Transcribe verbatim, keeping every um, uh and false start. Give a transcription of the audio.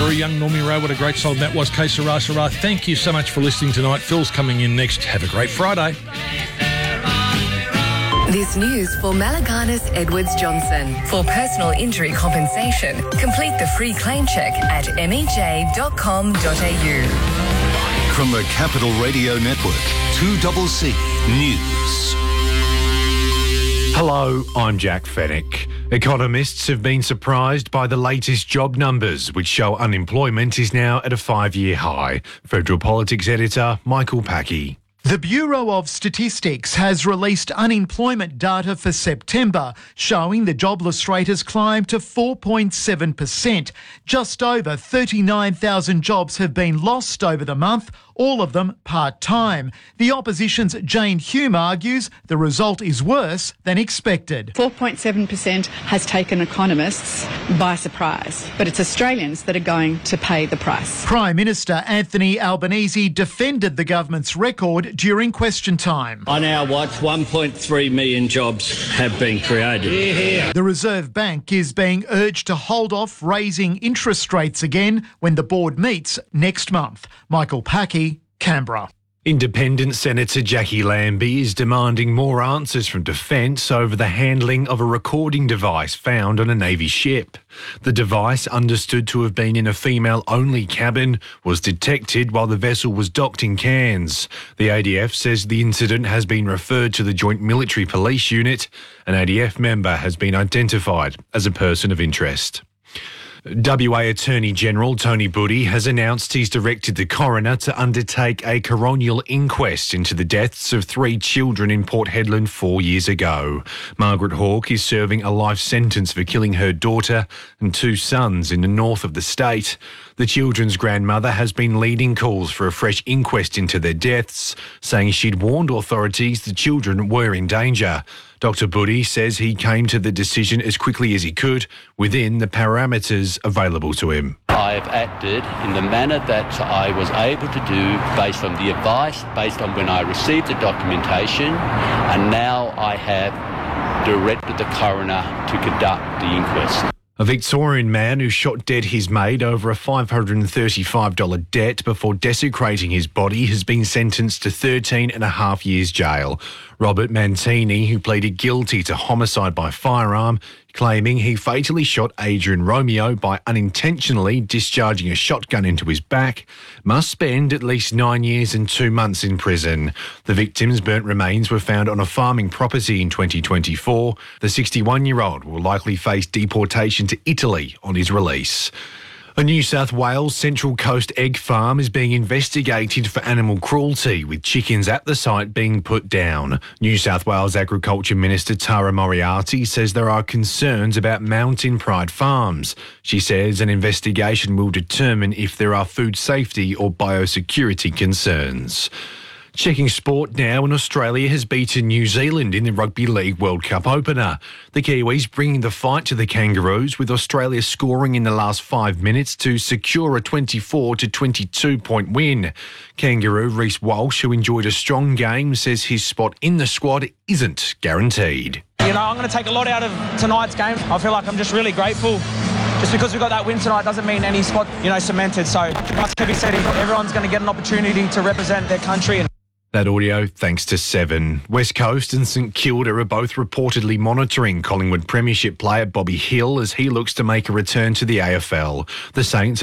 For a young Normie Ray, what a great song that was. Que Sera Sera. Thank you so much for listening tonight. Phil's coming in next. Have a great Friday. This news for Malaganas Edwards Johnson. For personal injury compensation, complete the free claim check at m e j dot com dot a u. From the Capital Radio Network, two C C News. Hello, I'm Jack Fennick. Economists have been surprised by the latest job numbers, which show unemployment is now at a five-year high. Federal Politics editor Michael Packey. The Bureau of Statistics has released unemployment data for September, showing the jobless rate has climbed to four point seven percent. Just over thirty-nine thousand jobs have been lost over the month, all of them part-time. The opposition's Jane Hume argues the result is worse than expected. four point seven percent has taken economists by surprise, but it's Australians that are going to pay the price. Prime Minister Anthony Albanese defended the government's record during question time. On our watch, one point three million jobs have been created. Yeah. The Reserve Bank is being urged to hold off raising interest rates again when the board meets next month. Michael Packey, Canberra. Independent Senator Jackie Lambie is demanding more answers from Defence over the handling of a recording device found on a Navy ship. The device, understood to have been in a female-only cabin, was detected while the vessel was docked in Cairns. The A D F says the incident has been referred to the Joint Military Police Unit. An A D F member has been identified as a person of interest. W A Attorney-General Tony Buddy has announced he's directed the coroner to undertake a coronial inquest into the deaths of three children in Port Hedland four years ago. Margaret Hawke is serving a life sentence for killing her daughter and two sons in the north of the state. The children's grandmother has been leading calls for a fresh inquest into their deaths, saying she'd warned authorities the children were in danger. Doctor Buddy says he came to the decision as quickly as he could within the parameters available to him. I have acted in the manner that I was able to do based on the advice, based on when I received the documentation, and now I have directed the coroner to conduct the inquest. A Victorian man who shot dead his maid over a five hundred thirty-five dollars debt before desecrating his body has been sentenced to thirteen and a half years jail. Robert Mantini, who pleaded guilty to homicide by firearm, claiming he fatally shot Adrian Romeo by unintentionally discharging a shotgun into his back, must spend at least nine years and two months in prison. The victim's burnt remains were found on a farming property in twenty twenty-four. The sixty-one-year-old will likely face deportation to Italy on his release. A New South Wales Central Coast egg farm is being investigated for animal cruelty, with chickens at the site being put down. New South Wales Agriculture Minister Tara Moriarty says there are concerns about Mountain Pride farms. She says an investigation will determine if there are food safety or biosecurity concerns. Checking sport now, and Australia has beaten New Zealand in the Rugby League World Cup opener. The Kiwis bringing the fight to the Kangaroos, with Australia scoring in the last five minutes to secure a twenty-four to twenty-two point win. Kangaroo Reece Walsh, who enjoyed a strong game, says his spot in the squad isn't guaranteed. You know, I'm going to take a lot out of tonight's game. I feel like I'm just really grateful. Just because we got that win tonight doesn't mean any spot, you know, cemented. So, like Kevin said, everyone's going to get an opportunity to represent their country. And that audio thanks to Seven. West Coast and St Kilda are both reportedly monitoring Collingwood Premiership player Bobby Hill as he looks to make a return to the A F L. The Saints